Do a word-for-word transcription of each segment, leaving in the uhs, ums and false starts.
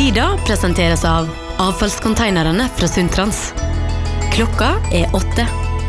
Tida presenteres av avfallskonteinerne fra Sundtrans. Klokka er åtte.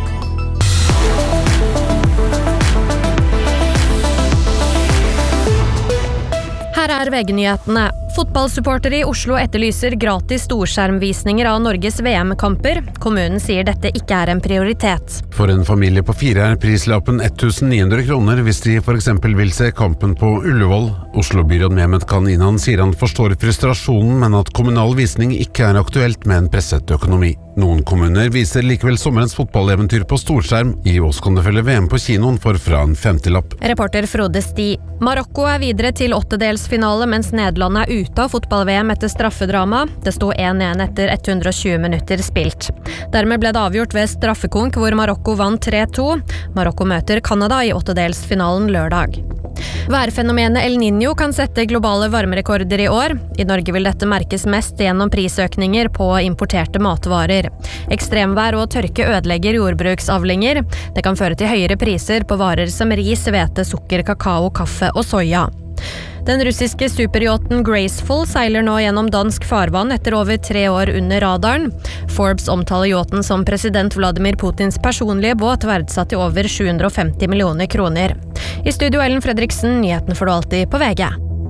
Her er V G-nyhetene. Fotballsupportere i Oslo etterlyser gratis storskjermvisninger av Norges V M-kamper. Kommunen sier dette ikke er en prioritet. For en familie på fire er prislappen ett tusen ni hundre kroner hvis de for eksempel vil se kampen på Ullevål. Oslo-byråd Mehmet Kaninan sier han forstår frustrasjonen, men at kommunal visning ikke er aktuelt med en presset økonomi. Noen kommuner viser likevel sommerens fotballeventyr på storskjerm. I Ås kan det følge V M på kinoen for fra en femtilapp. Reporter Frode Sti. Marokko er videre til åttedelsfinale, mens Nederland er ute av fotball-V M etter straffedrama. Det sto én én etter ett hundre og tjue minutter spilt. Dermed ble det avgjort ved straffekonk, hvor Marokko vant tre to. Marokko møter Kanada i åttedelsfinalen lørdag. Værfenomenet El Niño kan sette globale varmerekorder i år. I Norge vil dette merkes mest gjennom prisøkninger på importerte matvarer. Ekstremvær og tørke ødelegger jordbruksavlinger. Det kan føre til høyere priser på varer som ris, hvete, sukker, kakao, kaffe og soya. Den russiske superyachten Graceful seiler nå gjennom dansk farvann etter over tre år under radaren. Forbes omtaler yachten som president Vladimir Putins personlige båt, verdsatt til over sju hundre og femti millioner kroner. I studio Ellen Fredriksen, nyheten får du alltid på V G.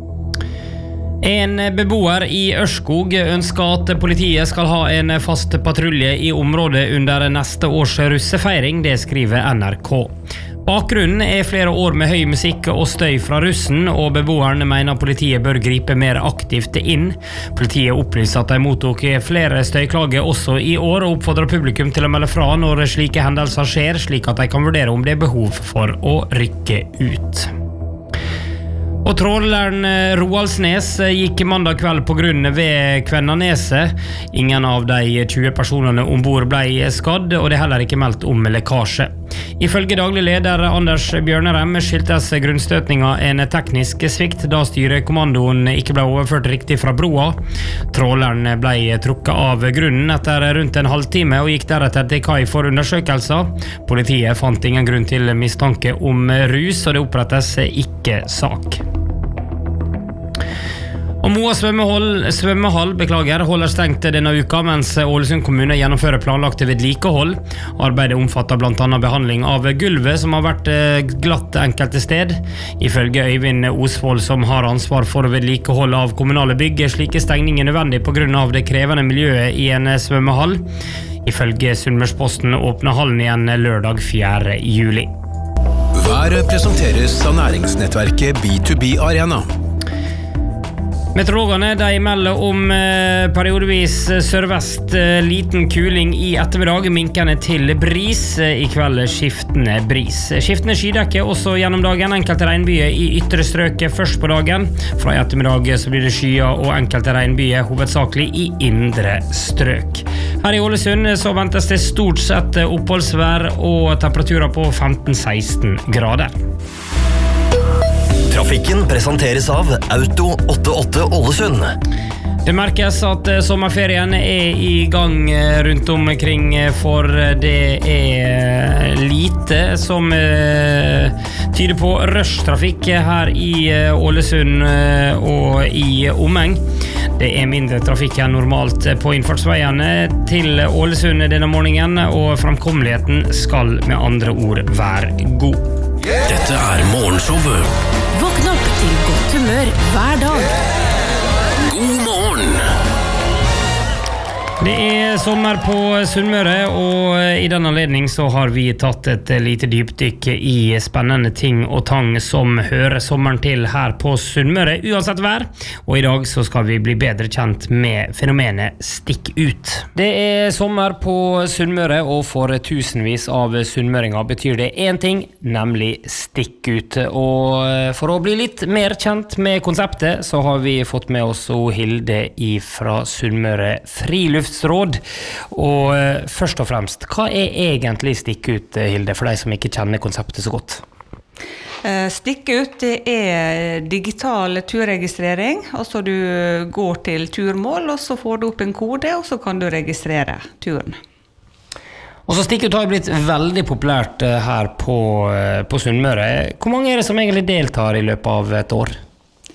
En beboer i Ørskog ønsker at politiet skal ha en fast patrulje i området under neste års russefeiring, det skriver N R K. Bakgrunnen er flere år med høy musikk og støy fra russen, og beboerne mener politiet bør gripe mer aktivt inn. Politiet opplyser at de mottok flere støyklager også i år, og oppfordrer publikum til å melde fra når slike hendelser skjer, slik at de kan vurdere om det er behov for å rykke ut. Og tråleren Roaldsnes gikk mandag kveld på grunn ved Kvennaneset. Ingen av de tjue personene ombord ble skadd, og det er heller ikke meldt om lekkasje. Ifølge daglig leder Anders Bjørnerem skyldtes grunnstøtninga en teknisk svikt da styrekommandoen ikke ble overført riktig fra broa. Tråleren ble trukket av grunnen etter rundt en halvtime og gikk deretter til kai for undersøkelser. Politiet fant ingen grunn til mistanke om rus, og det opprettes ikke sak. Og Moa svømmehall, svømmehall beklager, holder stengt denne uka, mens Ålesund kommune gjennomfører planlagte vedlikehold. Arbeidet omfatter blant annet behandling av gulvet, som har vært glatt enkelte sted. Ifølge Øyvind Osvold, som har ansvar for vedlikehold av kommunale bygg, er slike stengninger nødvendig på grunn av det krevende miljøet i en svømmehall. Ifølge Sunnmørsposten åpner hallen igjen lørdag fjerde juli. Været presenteres av næringsnettverket B to B Arena. Meteorologene de melder om eh, periodevis sørvest eh, liten kuling i ettermiddag, minkende til bris, eh, i kveld skiftende bris. Skiftende skydekke også gjennom dagen, enkelte regnbyer i ytre strøk først på dagen. Fra i ettermiddag så blir det skyer og enkelte regnbyer, hovedsakelig i indre strøk. Her i Ålesund så ventes det stort sett oppholdsvær og temperaturer på femten til seksten grader. Trafikken presenteres av Auto åttiåtte Ålesund. Det merkes at sommerferien er i gang rundt omkring, for det er lite som tyder på rushtrafikk her i Ålesund og i omegn. Det er mindre trafikk enn normalt på innfartsveiene til Ålesund denne morgenen, og fremkommeligheten skal med andre ord være god. Dette er morgenshowet. Våkn opp til godt humør hver dag. God morgen! Det er sommer på Sunnmøre, og i denne anledning så har vi tatt et lite dypdykk i spennende ting og tang som hører sommeren til her på Sunnmøre, uansett vær. Og i dag så skal vi bli bedre kjent med fenomenet stikk ut. Det er sommer på Sunnmøre, og for tusenvis av sunnmøringer betyr det en ting, nemlig stikk ut. Og for å bli litt mer kjent med konseptet, så har vi fått med oss Hilde fra Sunnmøre Frilufts råd. Og uh, først og fremst, hva er egentlig stikk ut, Hilde, for de som ikke kjenner konseptet så godt? Uh, stikk ut det er digital turregistrering. Altså du går til turmål, og så får du opp en kode, og så kan du registrere turen. Og så stikk ut har blitt veldig populært uh, her på, uh, på Sunnmøre. Hvor mange er det som egentlig deltar i løpet av et år?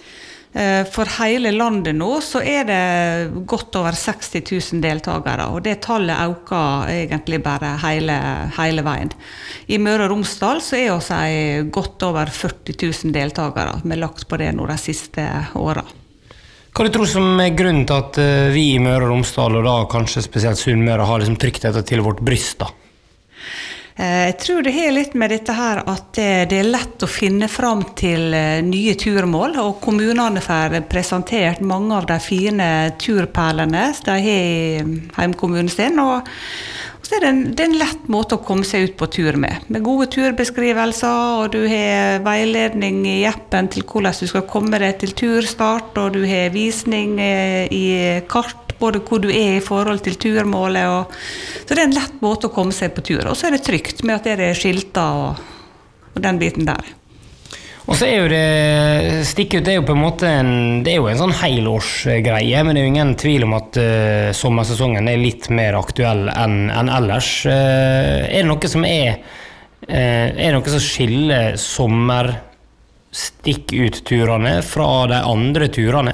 For hele landet nå så er det godt over seksti tusen deltakere, og det tallet øker egentlig bare hele, hele veien. I Møre og Romsdal så er også godt over førti tusen deltakere, med lagt på det nå de siste årene. Hva du tror som er grunnen til at vi i Møre og Romsdal, og da kanskje spesielt Sunnmøre, har liksom trykt dette til vårt bryst da? Jeg tror det er litt med dette her at det er lett å finne fram til nye turmål, og kommunene får presentert mange av de fine turperlene de har i heimkommunen sin, og så er det en, det er en lett måte å komme seg ut på tur med. Med gode turbeskrivelser, og du har veiledning i appen til hvordan du skal komme deg til turstart, og du har visning i kart, både hvor du er i forhold til turmålet, og, så det er en lett måte å komme seg på tur, og så er det trygt med at det er skilter og, og den biten der. Og så er jo det, stikk ut det er jo på en måte en, det er jo en sånn helårsgreie, men det er jo ingen tvil om at uh, sommersesongen er litt mer aktuell enn, enn ellers. Uh, er det noe som er, uh, er det noe som skiller sommer stikk ut turene fra de andre turene?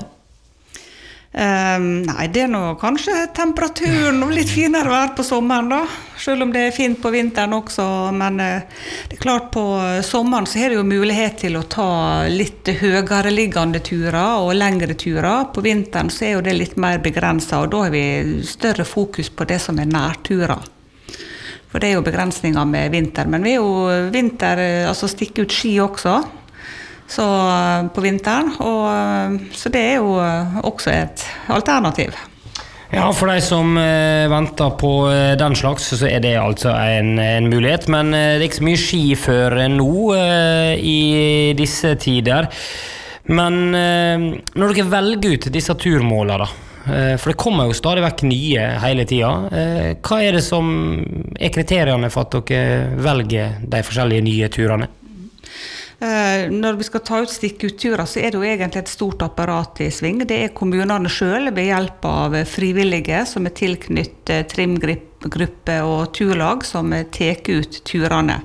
Um, nei, det er nå kanskje temperaturen og litt finere vær på sommeren da, selv om det er fint på vinteren også, men uh, det er klart på sommeren så er det jo mulighet til å ta litt høyere liggende turer og lengre turer. På vinteren så er jo det litt mer begrenset, og da har vi større fokus på det som er nærturer. For det er jo begrensninger med vinter, men vi er jo vinter, altså stikke ut ski også, så på vinteren, og så det er jo også et alternativ. Ja, for de som eh, venter på eh, den slags, så er det altså en, en mulighet, men eh, det er ikke så mye ski før nå eh, i disse tider. Men eh, når dere velger ut disse turmålene da, eh, for det kommer jo stadig vekk nye hele tiden, eh, hva er det som er kriteriene for at dere velger de forskjellige nye turene? Når vi skal ta ut stikkutturer, så er det jo egentlig et stort apparat i sving. Det er kommunene selv ved hjelp av frivillige som er tilknyttet trimgruppe og turlag som tar ut turene.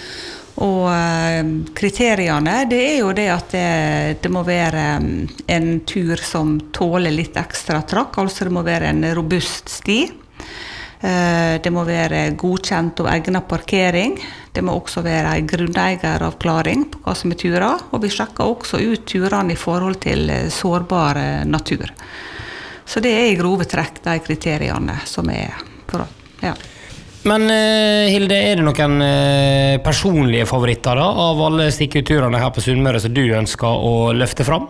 Og kriteriene, det er jo det at det, det må være en tur som tåler litt ekstra trakk, altså det må være en robust sti. Det må være godkjent og egnet parkering. Det må også være en grunneieravklaring på hva som er turer, og vi sjekker også ut turene i forhold til sårbar natur. Så det er i grove trekk de kriteriene som er for, ja. Men Hilde, er det noen personlige favoritter da, av alle stikkutturene her på Sunnmøre som du ønsker å løfte fram?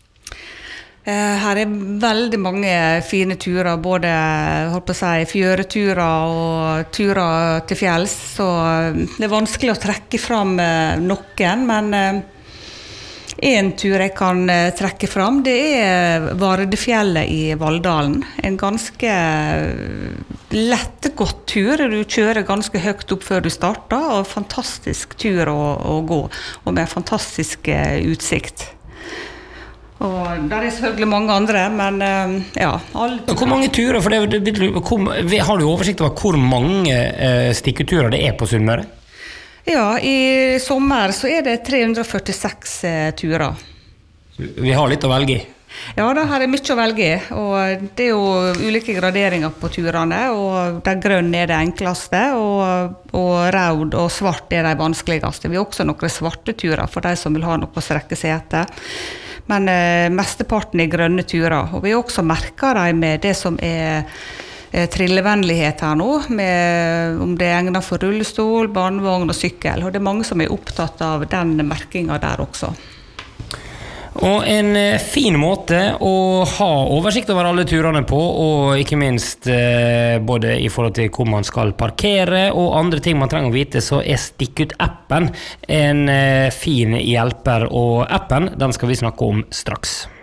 Her er veldig mange fine turer, både holdt på å si, fjøreturer og turer til fjells, så det er vanskelig å trekke fram noen, men en tur jeg kan trekke fram, det er Vardefjellet i Valldalen. En ganske lett, godt tur, du kjører ganske høyt opp før du starter, og fantastisk tur å, å gå, og med fantastisk utsikt. Og der er selvfølgelig mange andre, men ja. Alle hvor mange turer, for det, det, hvor, har du oversikt over hvor mange eh, stikketurer det er på Sunnmøre? Ja, i sommer så er det tre hundre og førtiseks eh, turer. Vi har litt å velge i. Ja, det her er mye å velge i, og det er jo ulike graderinger på turene, og der grønn er det enkleste, og, og rød og svart er de vanskeligste. Vi har også noen svarte turer for de som vil ha noe å strekke seg etter. Men eh, mesteparten er grønne turer, og vi har også merket dem med det som er eh, trillevennlighet her nå, med, om det er egnet for rullestol, barnevogn og sykkel, og det er mange som er opptatt av den merkingen der også. Og en fin måte å ha oversikt over alle turene på, og ikke minst eh, både i forhold til hvor man skal parkere og andre ting man trenger å vite, så er Stikk Ut-appen en eh, fin hjelper, og appen den skal vi snakke om straks.